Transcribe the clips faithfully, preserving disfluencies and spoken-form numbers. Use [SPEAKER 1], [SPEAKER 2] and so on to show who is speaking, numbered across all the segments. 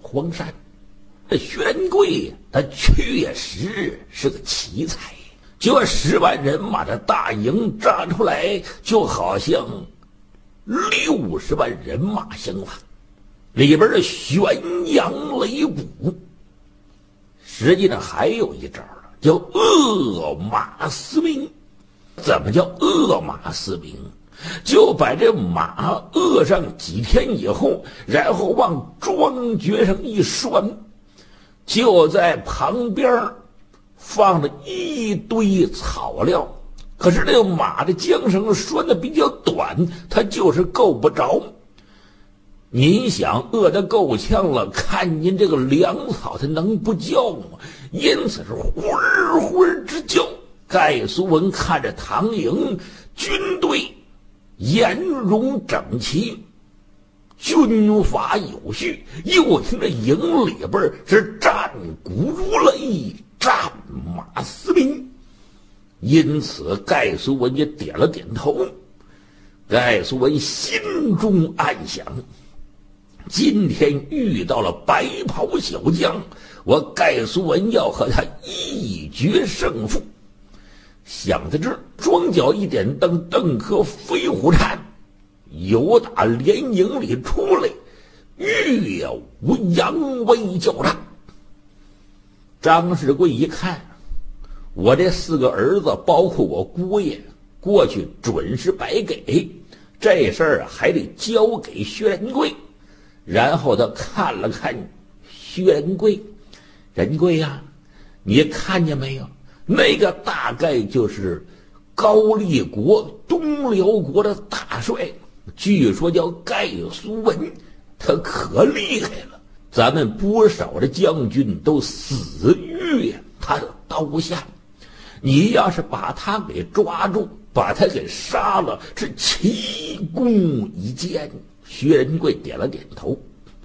[SPEAKER 1] 荒山。这薛仁贵他确实是个奇才，这十万人马的大营扎出来，就好像六十万人马相反，里边的悬扬擂鼓。实际上还有一招叫饿马嘶鸣。怎么叫饿马嘶鸣？就把这马饿上几天以后，然后往庄角上一拴，就在旁边放着一堆草料。可是这个马的缰绳拴的比较短，它就是够不着。您想饿得够呛了，看见这个粮草，它能不叫吗？因此是呼儿呼儿直叫。盖苏文看着唐营军队严容整齐，军法有序，又听着营里边是战鼓如雷，战马嘶鸣，因此盖苏文也点了点头。盖苏文心中暗想，今天遇到了白袍小将，我盖苏文要和他一决胜负。想到这儿，庄脚一点灯，邓科飞虎颤，由打连营里出来，岳武扬威叫战。张世贵一看，我这四个儿子，包括我姑爷，过去准是白给，这事儿还得交给薛仁贵。然后他看了看薛仁贵，仁贵呀、啊，你看见没有？那个大概就是高丽国东辽国的大帅，据说叫盖苏文，他可厉害了，咱们不少的将军都死于他的刀下。你要是把他给抓住，把他给杀了，是奇功一件。薛仁贵点了点头，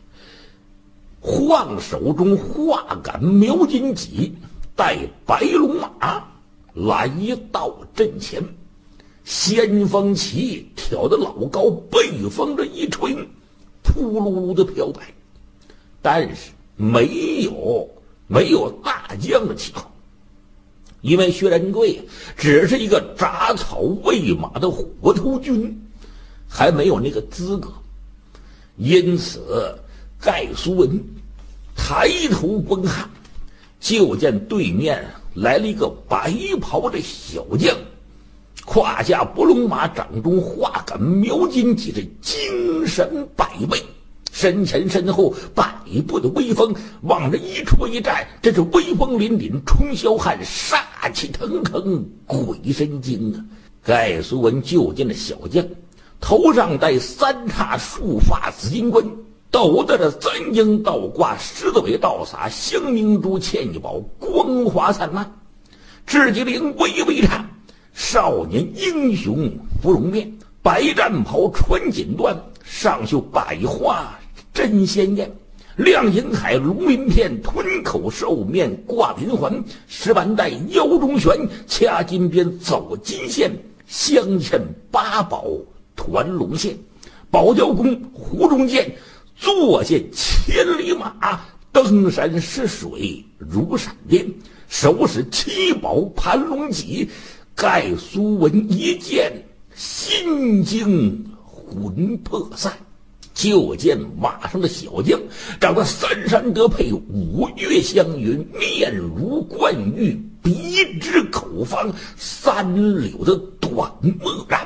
[SPEAKER 1] 晃手中画杆描金戟，带白龙马来到阵前，先锋旗挑得老高，背风着一吹，扑噜噜的飘摆，但是没有没有大将的旗号，因为薛仁贵只是一个铡草喂马的虎头军，还没有那个资格。因此盖苏文抬头观看，就见对面来了一个白袍的小将，胯下拨龙马，掌中画杆描金戟，这精神百倍，身前身后百步的威风，往这一戳一站，这是威风凛凛，冲霄汉，杀气腾腾，鬼神惊啊！盖苏文就见了小将，头上戴三叉束发紫金冠，斗得这三鹰倒挂，狮子尾倒洒，香明珠嵌一宝，光华灿烂。雉鸡翎微微颤，少年英雄芙蓉面，白战袍穿锦缎，上绣百花真鲜艳。亮银海龙鳞片，吞口兽面挂银环，石板带腰中悬，掐金边走金线，镶嵌八宝团龙线，保教弓湖中剑，坐下千里马，登山涉水如闪电，手使七宝盘龙戟。盖苏文一见，心惊魂魄散。就见马上的小将长得三山得配，五岳相云，面如冠玉，鼻直口方，三绺的短墨髯，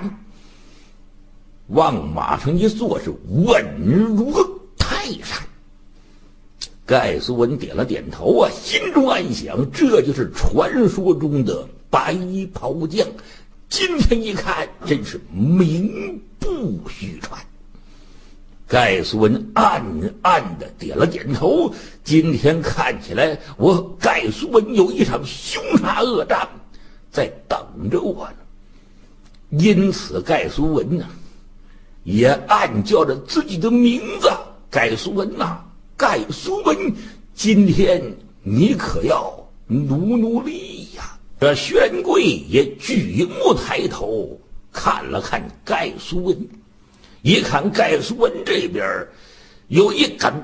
[SPEAKER 1] 往马上一坐，是稳如泰山。盖苏文点了点头啊，心中暗想，这就是传说中的白袍将，今天一看，真是名不虚传。盖苏文暗暗的点了点头，今天看起来我盖苏文有一场凶杀恶战在等着我呢。因此盖苏文呢也暗叫着自己的名字，盖苏文呐、啊，盖苏文，今天你可要努努力呀。这薛仁贵也举目抬头看了看盖苏文，一看盖苏文这边有一杆